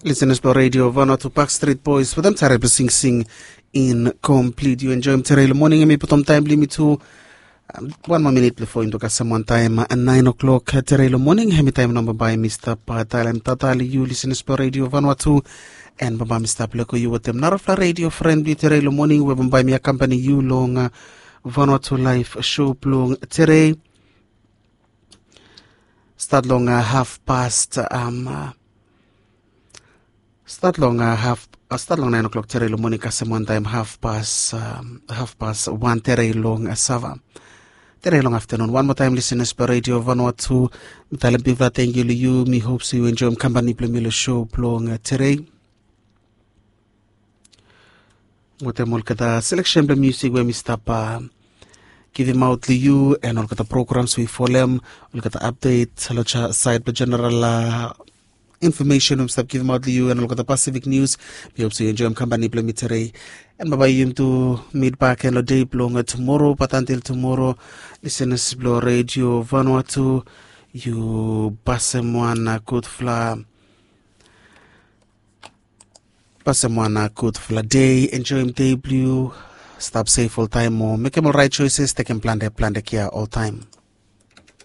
Listeners for Radio Vano to Backstreet Boys for them terrible sing in complete. You enjoy them today morning and me put on time limit to 1 more minute before into someone time at 9 o'clock today morning. Hemi time number by Mr. Patalam Tatali. You listeners for Radio Vanuatu and Baba Mr. Pleko you with them. Narafla Radio friendly today morning. We by me accompany you long Vanuatu live show plong today. Start long half past Start long 9 o'clock today morning kasemon time half past 1 today long sava. Today long afternoon. One more time listeners per Radio Vanuatu. Mitalim piva thank you. Me hope so you enjoy company plumilo show plong today. Mutemol kata selection the music where me stop give him out to you and all kata programs we follow them. All kata update halocha side the general information of stuff give them out to you and look at the Pacific news. We hope so you enjoy company today. And bye you to meet back and a day longer tomorrow, but until tomorrow, listeners blow Radio Vanuatu, you Basemwana good fla day, enjoy him day blue, stop safe all time more, make him all right choices, take him plan the care all time.